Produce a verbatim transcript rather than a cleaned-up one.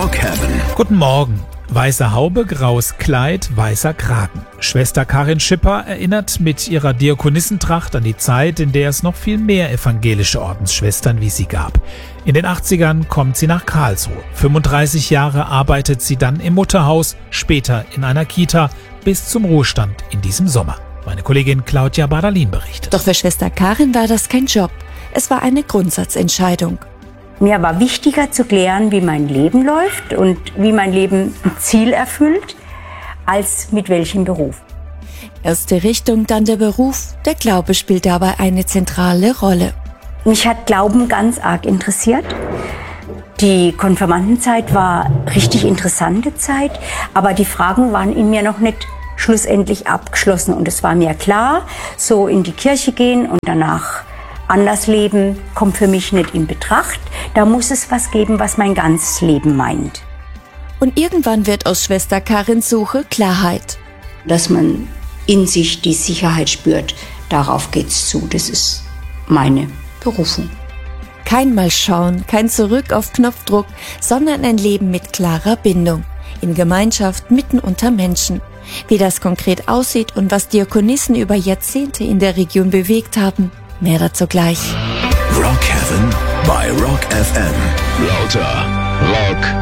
Rockhaven. Guten Morgen. Weiße Haube, graues Kleid, weißer Kragen. Schwester Karin Schipper erinnert mit ihrer Diakonissentracht an die Zeit, in der es noch viel mehr evangelische Ordensschwestern wie sie gab. In den achtzigern kommt sie nach Karlsruhe. fünfunddreißig Jahre arbeitet sie dann im Mutterhaus, später in einer Kita, bis zum Ruhestand in diesem Sommer. Meine Kollegin Claudia Bardalin berichtet. Doch für Schwester Karin war das kein Job. Es war eine Grundsatzentscheidung. Mir war wichtiger zu klären, wie mein Leben läuft und wie mein Leben ein Ziel erfüllt, als mit welchem Beruf. Erste Richtung, dann der Beruf. Der Glaube spielt dabei eine zentrale Rolle. Mich hat Glauben ganz arg interessiert. Die Konfirmandenzeit war richtig interessante Zeit, aber die Fragen waren in mir noch nicht schlussendlich abgeschlossen. Und es war mir klar, so in die Kirche gehen und danach anders leben, kommt für mich nicht in Betracht. Da muss es was geben, was mein ganzes Leben meint. Und irgendwann wird aus Schwester Karins Suche Klarheit. Dass man in sich die Sicherheit spürt, darauf geht's zu. Das ist meine Berufung. Kein Mal schauen, kein Zurück auf Knopfdruck, sondern ein Leben mit klarer Bindung. In Gemeinschaft mitten unter Menschen. Wie das konkret aussieht und was Diakonissen über Jahrzehnte in der Region bewegt haben, mehr dazu gleich. Rockhaven bei Rock F M. Lauter Rock.